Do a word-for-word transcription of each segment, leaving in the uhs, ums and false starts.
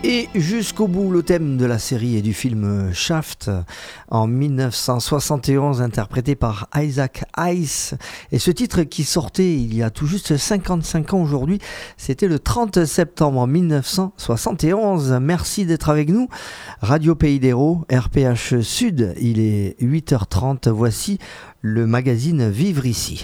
Et jusqu'au bout, le thème de la série et du film Shaft en dix-neuf cent soixante et onze, interprété par Isaac Hayes. Et ce titre qui sortait il y a tout juste cinquante-cinq ans aujourd'hui, c'était le trente septembre dix-neuf cent soixante et onze. Merci d'être avec nous. Radio Pays d'Hérault, R P H Sud, il est huit heures trente. Voici le magazine Vivre ici.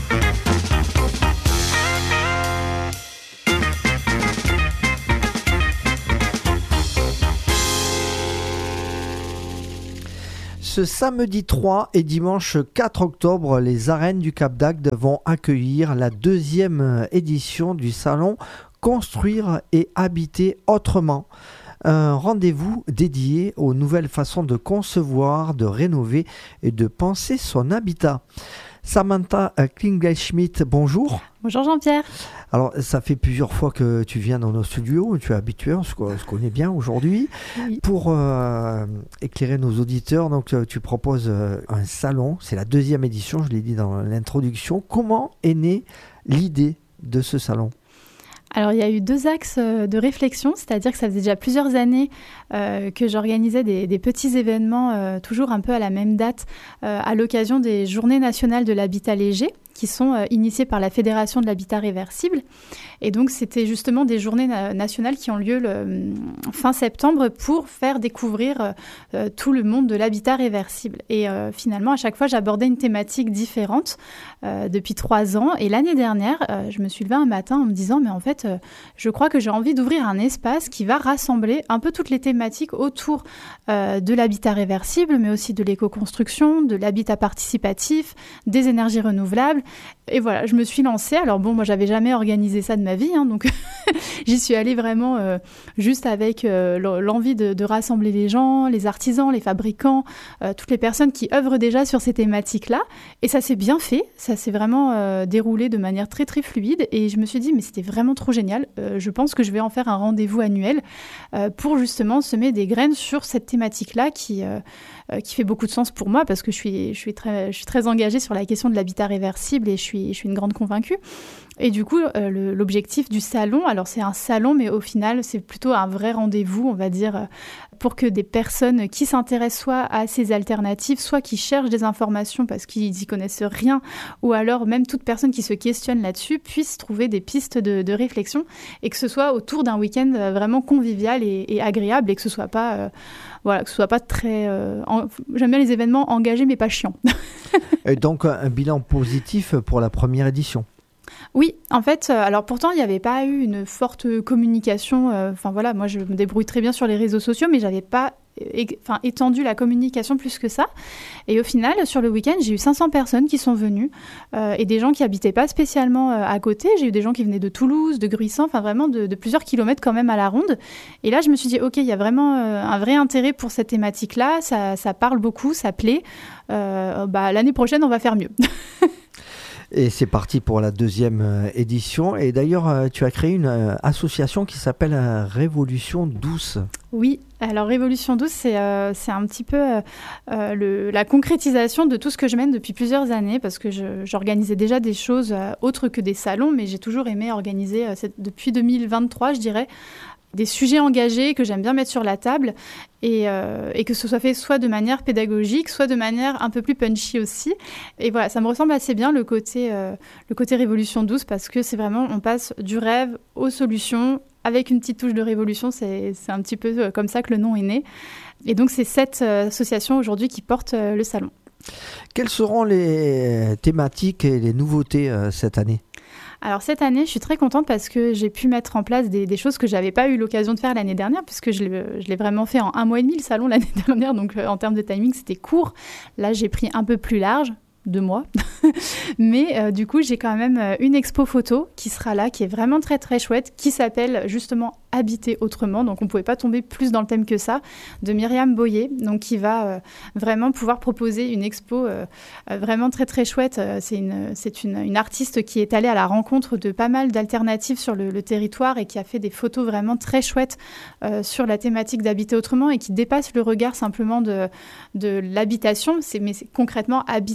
Ce samedi trois et dimanche quatre octobre, les arènes du Cap d'Agde vont accueillir la deuxième édition du salon Construire et habiter autrement. Un rendez-vous dédié aux nouvelles façons de concevoir, de rénover et de penser son habitat. Samantha Klingel-Schmidt, bonjour. Bonjour Jean-Pierre. Alors, ça fait plusieurs fois que tu viens dans nos studios, tu es habitué, on se connaît bien aujourd'hui. Oui. Pour euh, éclairer nos auditeurs, donc, tu proposes un salon, c'est la deuxième édition, je l'ai dit dans l'introduction. Comment est née l'idée de ce salon ? Alors, il y a eu deux axes de réflexion, c'est-à-dire que ça faisait déjà plusieurs années euh, que j'organisais des, des petits événements, euh, toujours un peu à la même date, euh, à l'occasion des Journées nationales de l'habitat léger, qui sont euh, initiées par la Fédération de l'habitat réversible. Et donc, c'était justement des journées na- nationales qui ont lieu le, euh, fin septembre pour faire découvrir euh, tout le monde de l'habitat réversible. Et euh, finalement, à chaque fois, j'abordais une thématique différente euh, depuis trois ans. Et l'année dernière, euh, je me suis levée un matin en me disant, mais en fait, euh, je crois que j'ai envie d'ouvrir un espace qui va rassembler un peu toutes les thématiques autour euh, de l'habitat réversible, mais aussi de l'éco-construction, de l'habitat participatif, des énergies renouvelables. Et voilà, je me suis lancée. Alors bon, moi, j'avais jamais organisé ça de ma vie, hein, donc j'y suis allée vraiment euh, juste avec euh, l'envie de, de rassembler les gens, les artisans, les fabricants, euh, toutes les personnes qui œuvrent déjà sur ces thématiques-là. Et ça s'est bien fait, ça s'est vraiment euh, déroulé de manière très très fluide. Et je me suis dit, mais c'était vraiment trop génial. Euh, je pense que je vais en faire un rendez-vous annuel euh, pour justement semer des graines sur cette thématique-là qui euh, euh, qui fait beaucoup de sens pour moi parce que je suis je suis très je suis très engagée sur la question de l'habitat réversible et je suis je suis une grande convaincue. Et du coup, euh, le, l'objectif du salon, alors c'est un salon, mais au final, c'est plutôt un vrai rendez-vous, on va dire, euh, pour que des personnes qui s'intéressent soit à ces alternatives, soit qui cherchent des informations parce qu'ils n'y connaissent rien, ou alors même toute personne qui se questionne là-dessus puisse trouver des pistes de, de réflexion et que ce soit autour d'un week-end vraiment convivial et, et agréable et que ce soit pas, euh, voilà, que ce soit pas très... Euh, en... J'aime bien les événements engagés mais pas chiants. Et donc un bilan positif pour la première édition. Oui, en fait, euh, alors pourtant, il n'y avait pas eu une forte communication. Enfin euh, voilà, moi, je me débrouille très bien sur les réseaux sociaux, mais je n'avais pas é- enfin, étendu la communication plus que ça. Et au final, sur le week-end, j'ai eu cinq cents personnes qui sont venues euh, et des gens qui n'habitaient pas spécialement euh, à côté. J'ai eu des gens qui venaient de Toulouse, de Gruissant, enfin vraiment de, de plusieurs kilomètres quand même à la ronde. Et là, je me suis dit, OK, il y a vraiment euh, un vrai intérêt pour cette thématique-là. Ça, ça parle beaucoup, ça plaît. Euh, bah, l'année prochaine, on va faire mieux. Et c'est parti pour la deuxième euh, édition. Et d'ailleurs, euh, tu as créé une euh, association qui s'appelle euh, Révolution Douce. Oui, alors Révolution Douce, c'est, euh, c'est un petit peu euh, euh, le, la concrétisation de tout ce que je mène depuis plusieurs années, parce que je, j'organisais déjà des choses euh, autres que des salons, mais j'ai toujours aimé organiser, euh, cette, depuis deux mille vingt-trois, je dirais, des sujets engagés que j'aime bien mettre sur la table et, euh, et que ce soit fait soit de manière pédagogique, soit de manière un peu plus punchy aussi. Et voilà, ça me ressemble assez bien le côté, euh, le côté Révolution douce parce que c'est vraiment, on passe du rêve aux solutions avec une petite touche de révolution. C'est, c'est un petit peu comme ça que le nom est né. Et donc, c'est cette euh, association aujourd'hui qui porte euh, le salon. Quelles seront les thématiques et les nouveautés euh, cette année ? Alors cette année, je suis très contente parce que j'ai pu mettre en place des, des choses que je n'avais pas eu l'occasion de faire l'année dernière, puisque je l'ai, je l'ai vraiment fait en un mois et demi, le salon, l'année dernière. Donc euh, en termes de timing, c'était court. Là, j'ai pris un peu plus large, deux mois. Mais euh, du coup, j'ai quand même euh, une expo photo qui sera là, qui est vraiment très très chouette, qui s'appelle justement Habiter autrement. Donc on ne pouvait pas tomber plus dans le thème que ça, de Myriam Boyer, donc qui va euh, vraiment pouvoir proposer une expo euh, euh, vraiment très très chouette. Euh, c'est une, c'est une, une artiste qui est allée à la rencontre de pas mal d'alternatives sur le, le territoire et qui a fait des photos vraiment très chouettes euh, sur la thématique d'habiter autrement et qui dépasse le regard simplement de, de l'habitation, c'est, mais c'est concrètement habiter autrement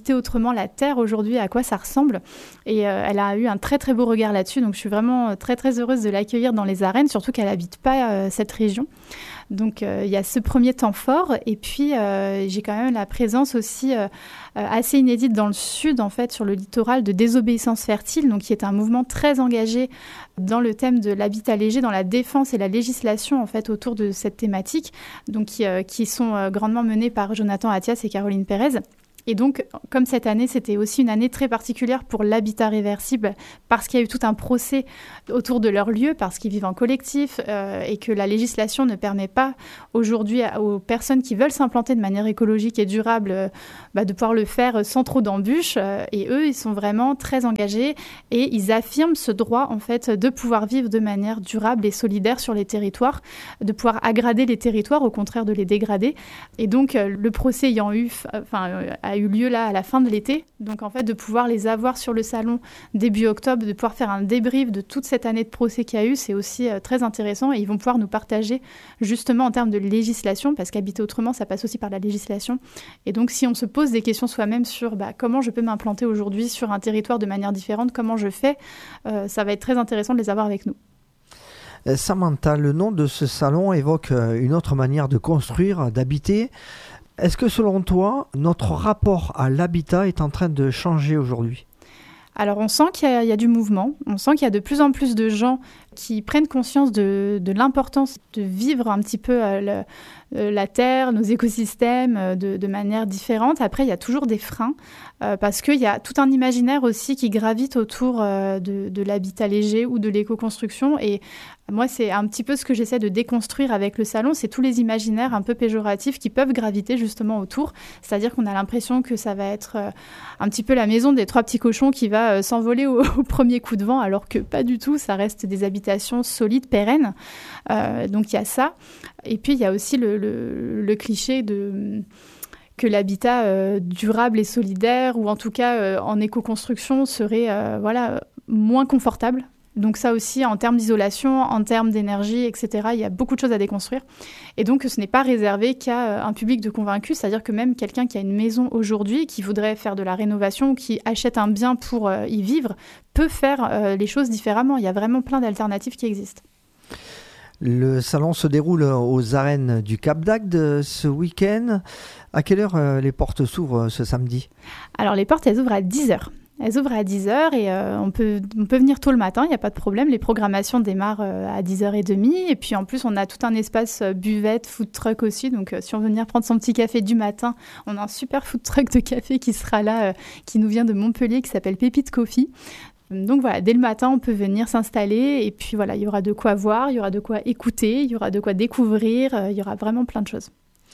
autrement la Terre aujourd'hui, à quoi ça ressemble. Et euh, elle a eu un très très beau regard là-dessus, donc je suis vraiment très très heureuse de l'accueillir dans les arènes, surtout qu'elle n'habite pas euh, cette région. Donc, euh, il y a ce premier temps fort. Et puis, euh, j'ai quand même la présence aussi euh, assez inédite dans le sud, en fait, sur le littoral de Désobéissance Fertile, donc qui est un mouvement très engagé dans le thème de l'habitat léger, dans la défense et la législation, en fait, autour de cette thématique, donc qui, euh, qui sont euh, grandement menés par Jonathan Attias et Caroline Pérez. Et donc, comme cette année, c'était aussi une année très particulière pour l'habitat réversible parce qu'il y a eu tout un procès autour de leur lieu, parce qu'ils vivent en collectif euh, et que la législation ne permet pas aujourd'hui aux personnes qui veulent s'implanter de manière écologique et durable euh, bah, de pouvoir le faire sans trop d'embûches. Euh, et eux, ils sont vraiment très engagés et ils affirment ce droit, en fait, de pouvoir vivre de manière durable et solidaire sur les territoires, de pouvoir aggrader les territoires, au contraire de les dégrader. Et donc, euh, le procès ayant eu... Enfin, euh, a eu lieu là à la fin de l'été. Donc en fait, de pouvoir les avoir sur le salon début octobre, de pouvoir faire un débrief de toute cette année de procès qu'il y a eu, c'est aussi euh, très intéressant et ils vont pouvoir nous partager justement en termes de législation, parce qu'habiter autrement, ça passe aussi par la législation. Et donc si on se pose des questions soi-même sur bah, comment je peux m'implanter aujourd'hui sur un territoire de manière différente, comment je fais, euh, ça va être très intéressant de les avoir avec nous. Samantha, le nom de ce salon évoque une autre manière de construire, d'habiter. Est-ce que selon toi, notre rapport à l'habitat est en train de changer aujourd'hui ? Alors on sent qu'il y a, il y a du mouvement, on sent qu'il y a de plus en plus de gens qui prennent conscience de, de l'importance de vivre un petit peu euh, le, euh, la terre, nos écosystèmes euh, de, de manière différente. Après, il y a toujours des freins euh, parce qu'il y a tout un imaginaire aussi qui gravite autour euh, de, de l'habitat léger ou de l'éco-construction. Et moi, c'est un petit peu ce que j'essaie de déconstruire avec le salon, c'est tous les imaginaires un peu péjoratifs qui peuvent graviter justement autour. C'est-à-dire qu'on a l'impression que ça va être euh, un petit peu la maison des trois petits cochons qui va euh, s'envoler au, au premier coup de vent, alors que pas du tout, ça reste des habitations solides, pérennes. Euh, donc il y a ça. Et puis il y a aussi le, le, le cliché de... que l'habitat euh, durable et solidaire, ou en tout cas euh, en éco-construction, serait euh, voilà, moins confortable. Donc ça aussi, en termes d'isolation, en termes d'énergie, et cetera, il y a beaucoup de choses à déconstruire. Et donc, ce n'est pas réservé qu'à un public de convaincus, c'est-à-dire que même quelqu'un qui a une maison aujourd'hui, qui voudrait faire de la rénovation, ou qui achète un bien pour euh, y vivre, peut faire euh, les choses différemment. Il y a vraiment plein d'alternatives qui existent. Le salon se déroule aux arènes du Cap d'Agde ce week-end. À quelle heure euh, les portes s'ouvrent ce samedi ? Alors, les portes, elles ouvrent à dix heures. Elles ouvrent à dix heures et euh, on, peut, on peut venir tôt le matin, il n'y a pas de problème. Les programmations démarrent euh, à dix heures trente. Et puis en plus, on a tout un espace euh, buvette, food truck aussi. Donc euh, si on veut venir prendre son petit café du matin, on a un super food truck de café qui sera là, euh, qui nous vient de Montpellier, qui s'appelle Pépite Coffee. Donc voilà, dès le matin, on peut venir s'installer. Et puis voilà, il y aura de quoi voir, il y aura de quoi écouter, il y aura de quoi découvrir. Euh, il y aura vraiment plein de choses.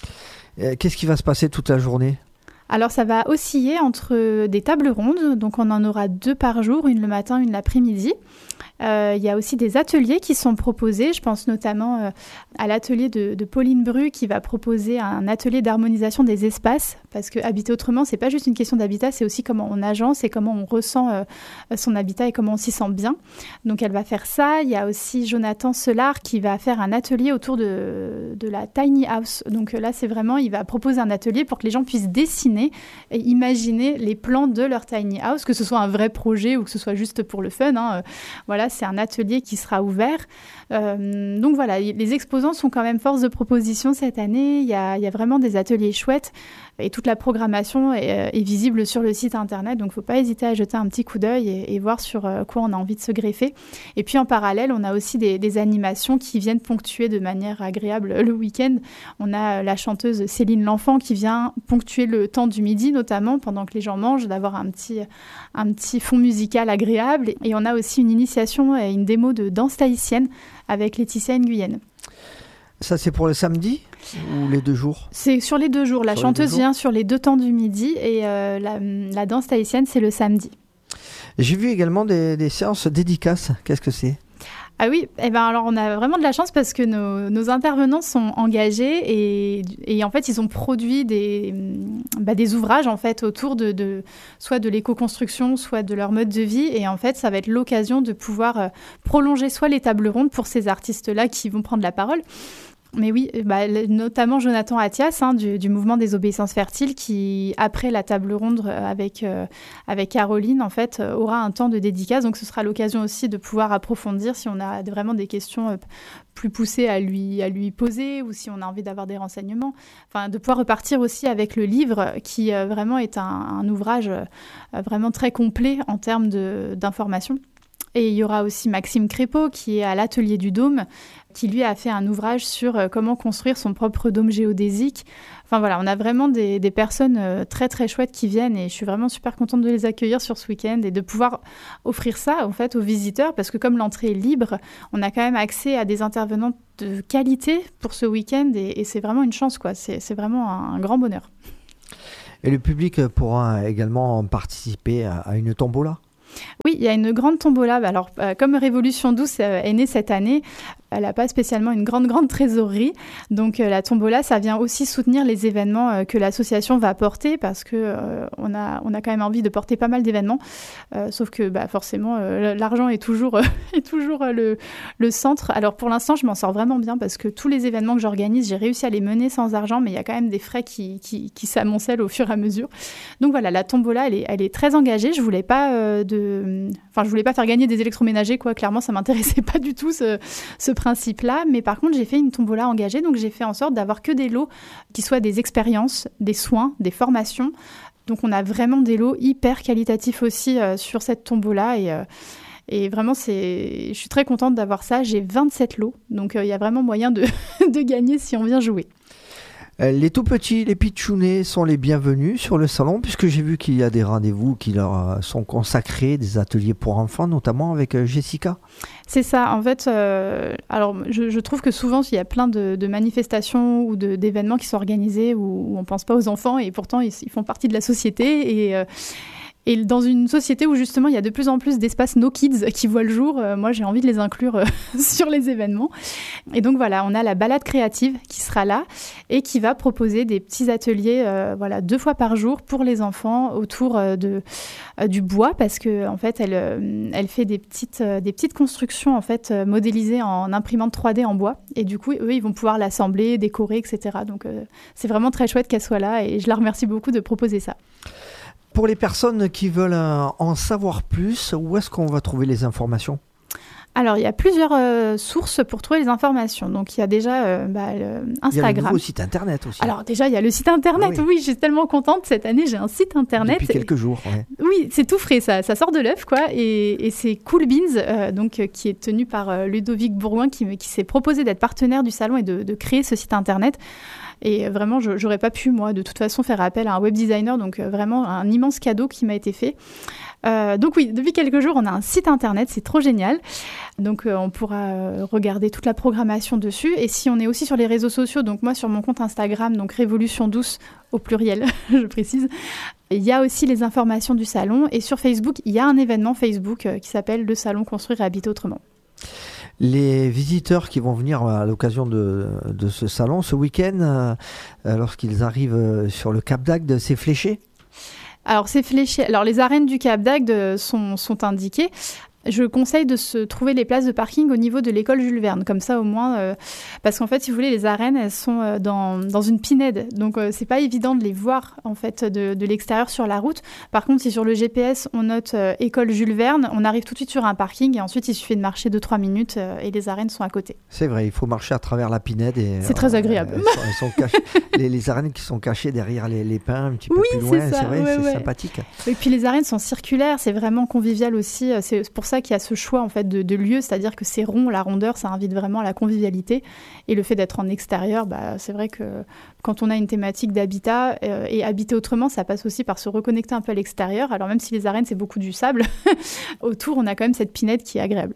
Euh, qu'est-ce qui va se passer toute la journée ? Alors, ça va osciller entre des tables rondes. Donc, on en aura deux par jour, une le matin, une l'après-midi. Euh, il y a aussi des ateliers qui sont proposés. Je pense notamment euh, à l'atelier de, de Pauline Bru qui va proposer un atelier d'harmonisation des espaces. Parce que habiter autrement, c'est pas juste une question d'habitat, c'est aussi comment on agence et comment on ressent euh, son habitat et comment on s'y sent bien. Donc, elle va faire ça. Il y a aussi Jonathan Selard qui va faire un atelier autour de, de la tiny house. Donc là, c'est vraiment, il va proposer un atelier pour que les gens puissent dessiner et imaginer les plans de leur tiny house, que ce soit un vrai projet ou que ce soit juste pour le fun. Hein. Voilà, c'est un atelier qui sera ouvert. Euh, donc voilà, les exposants sont quand même force de proposition cette année. Il y a, il y a vraiment des ateliers chouettes et toute la programmation est, est visible sur le site internet. Donc il ne faut pas hésiter à jeter un petit coup d'œil et, et voir sur quoi on a envie de se greffer. Et puis en parallèle, on a aussi des, des animations qui viennent ponctuer de manière agréable le week-end. On a la chanteuse Céline L'Enfant qui vient ponctuer le temps du midi, notamment pendant que les gens mangent, d'avoir un petit, un petit fond musical agréable. Et on a aussi une initiation et une démo de danse tahitienne avec Laetitia Nguyen. Ça, c'est pour le samedi ou les deux jours ? C'est sur les deux jours. La sur chanteuse vient sur les deux temps du midi et euh, la, la danse tahitienne, c'est le samedi. J'ai vu également des, des séances dédicaces. Qu'est-ce que c'est ? Ah oui, eh ben alors on a vraiment de la chance parce que nos, nos intervenants sont engagés et, et en fait ils ont produit des, bah, des ouvrages en fait autour de, de soit de l'éco-construction, soit de leur mode de vie, et en fait ça va être l'occasion de pouvoir euh, prolonger soit les tables rondes pour ces artistes-là qui vont prendre la parole, Mais oui, bah, notamment Jonathan Attias hein, du, du mouvement des obéissances fertiles qui, après la table ronde avec, euh, avec Caroline, en fait, euh, aura un temps de dédicace. Donc, ce sera l'occasion aussi de pouvoir approfondir si on a vraiment des questions euh, plus poussées à lui, à lui poser ou si on a envie d'avoir des renseignements. Enfin, de pouvoir repartir aussi avec le livre qui euh, vraiment est un, un ouvrage euh, vraiment très complet en termes de, d'informations. Et il y aura aussi Maxime Crépeau qui est à l'Atelier du Dôme, qui lui a fait un ouvrage sur euh, comment construire son propre dôme géodésique. Enfin voilà, on a vraiment des, des personnes euh, très très chouettes qui viennent et je suis vraiment super contente de les accueillir sur ce week-end et de pouvoir offrir ça en fait aux visiteurs parce que comme l'entrée est libre, on a quand même accès à des intervenants de qualité pour ce week-end et, et c'est vraiment une chance quoi. C'est, c'est vraiment un, un grand bonheur. Et le public pourra également participer à, à une tombola ? Oui, il y a une grande tombola. Alors, euh, comme Révolution douce euh, est née cette année, elle n'a pas spécialement une grande, grande trésorerie. Donc, euh, la tombola, ça vient aussi soutenir les événements euh, que l'association va porter parce qu'on euh, a, on a quand même envie de porter pas mal d'événements. Euh, sauf que, bah, forcément, euh, l'argent est toujours, euh, est toujours euh, le, le centre. Alors, pour l'instant, je m'en sors vraiment bien parce que tous les événements que j'organise, j'ai réussi à les mener sans argent, mais il y a quand même des frais qui, qui, qui s'amoncellent au fur et à mesure. Donc, voilà, la tombola, elle est, elle est très engagée. Je voulais pas euh, de... Enfin, je voulais pas faire gagner des électroménagers, quoi. Clairement, ça m'intéressait pas du tout, ce, ce principe-là. Mais par contre, j'ai fait une tombola engagée. Donc, j'ai fait en sorte d'avoir que des lots qui soient des expériences, des soins, des formations. Donc, on a vraiment des lots hyper qualitatifs aussi euh, sur cette tombola. Et, euh, et vraiment, c'est... je suis très contente d'avoir ça. J'ai vingt-sept lots. Donc, il euh, y a vraiment moyen de, de gagner si on vient jouer. Les tout petits, les pitchounets sont les bienvenus sur le salon puisque j'ai vu qu'il y a des rendez-vous qui leur sont consacrés, des ateliers pour enfants notamment avec Jessica. C'est ça, en fait, euh, alors je, je trouve que souvent il y a plein de, de manifestations ou de, d'événements qui sont organisés où, où on ne pense pas aux enfants et pourtant ils, ils font partie de la société et... Euh, Et dans une société où justement il y a de plus en plus d'espaces no kids qui voient le jour, euh, moi j'ai envie de les inclure euh, sur les événements. Et donc voilà, on a la balade créative qui sera là et qui va proposer des petits ateliers euh, voilà, deux fois par jour pour les enfants autour euh, de, euh, du bois parce qu'en en fait elle, euh, elle fait des petites, euh, des petites constructions en fait, euh, modélisées en imprimante trois D en bois. Et du coup, eux, ils vont pouvoir l'assembler, décorer, et cetera. Donc euh, c'est vraiment très chouette qu'elle soit là et je la remercie beaucoup de proposer ça. Pour les personnes qui veulent en savoir plus, où est-ce qu'on va trouver les informations ? Alors, il y a plusieurs euh, sources pour trouver les informations. Donc, il y a déjà euh, bah, le Instagram. Il y a le nouveau site internet aussi. Alors, déjà, il y a le site internet. Ah oui. oui, je suis tellement contente. Cette année, j'ai un site internet. Depuis quelques jours, ouais. Oui, c'est tout frais, ça, ça sort de l'œuf, quoi. Et, et c'est Cool Beans, euh, donc, euh, qui est tenu par euh, Ludovic Bourgoin, qui, qui s'est proposé d'être partenaire du salon et de, de créer ce site internet. Et vraiment, je n'aurais pas pu, moi, de toute façon, faire appel à un web designer. Donc, euh, vraiment, un immense cadeau qui m'a été fait. Euh, donc oui, depuis quelques jours, on a un site internet, c'est trop génial. Donc euh, on pourra euh, regarder toute la programmation dessus. Et si on est aussi sur les réseaux sociaux, donc moi sur mon compte Instagram, donc Révolution douce au pluriel, je précise, il y a aussi les informations du salon. Et sur Facebook, il y a un événement Facebook euh, qui s'appelle le Salon Construire et Habiter Autrement. Les visiteurs qui vont venir à l'occasion de, de ce salon ce week-end, euh, lorsqu'ils arrivent sur le Cap d'Agde, c'est fléché ? Alors, c'est fléché. Alors, les arènes du Cap d'Agde sont, sont indiquées. Je conseille de se trouver les places de parking au niveau de l'école Jules Verne, comme ça au moins, euh, parce qu'en fait, si vous voulez, les arènes, elles sont euh, dans, dans une pinède, donc euh, c'est pas évident de les voir en fait de, de l'extérieur sur la route. Par contre, si sur le G P S on note euh, école Jules Verne, on arrive tout de suite sur un parking et ensuite il suffit de marcher deux trois minutes euh, et les arènes sont à côté. C'est vrai, il faut marcher à travers la pinède et c'est très agréable. Euh, elles sont, elles sont cachées, les, les arènes qui sont cachées derrière les, les pins un petit peu oui, plus loin, c'est, ça, c'est vrai, ouais, c'est ouais. sympathique. Et puis les arènes sont circulaires, c'est vraiment convivial aussi. C'est pour ça qu'il y a ce choix en fait de, de lieu, c'est-à-dire que c'est rond, la rondeur, ça invite vraiment à la convivialité. Et le fait d'être en extérieur, bah, c'est vrai que quand on a une thématique d'habitat euh, et habiter autrement, ça passe aussi par se reconnecter un peu à l'extérieur. Alors même si les arènes, c'est beaucoup du sable, autour, on a quand même cette pinède qui est agréable.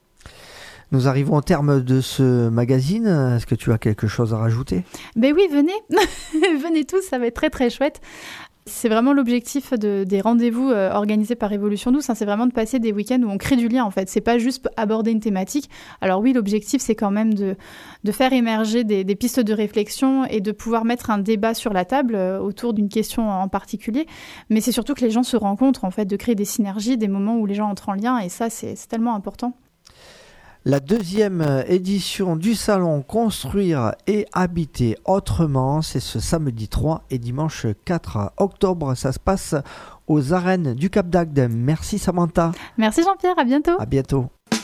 Nous arrivons au terme de ce magazine. Est-ce que tu as quelque chose à rajouter ? Ben oui, venez. Venez tous, ça va être très très chouette. C'est vraiment l'objectif de, des rendez-vous euh, organisés par Révolution douce, hein, c'est vraiment de passer des week-ends où on crée du lien en fait. C'est pas juste aborder une thématique. Alors oui, l'objectif c'est quand même de, de faire émerger des, des pistes de réflexion et de pouvoir mettre un débat sur la table euh, autour d'une question en particulier. Mais c'est surtout que les gens se rencontrent en fait, de créer des synergies, des moments où les gens entrent en lien et ça c'est, c'est tellement important. La deuxième édition du salon Construire et habiter autrement, c'est ce samedi trois et dimanche quatre octobre. Ça se passe aux arènes du Cap d'Agde. Merci Samantha. Merci Jean-Pierre, à bientôt. À bientôt.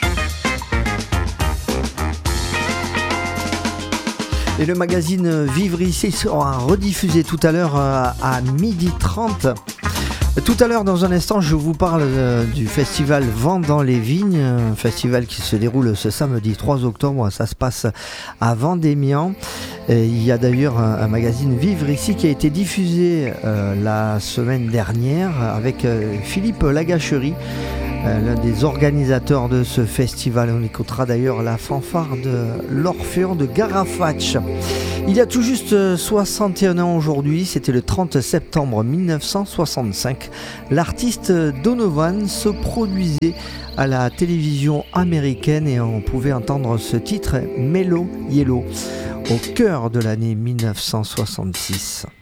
Et le magazine Vivre ici sera rediffusé tout à l'heure à midi trente. Tout à l'heure, dans un instant, je vous parle euh, du festival Vent dans les Vignes, un festival qui se déroule ce samedi trois octobre. Ça se passe à Vendémian. Et il y a d'ailleurs un, un magazine Vivre ici qui a été diffusé euh, la semaine dernière avec euh, Philippe Lagacherie, euh, l'un des organisateurs de ce festival. On écoutera d'ailleurs la fanfare de l'Orphéon de Garafatch. Il y a tout juste soixante et un ans aujourd'hui, c'était le trente septembre mille neuf cent soixante-cinq. L'artiste Donovan se produisait à la télévision américaine et on pouvait entendre ce titre Mellow Yellow au cœur de l'année mille neuf cent soixante-six.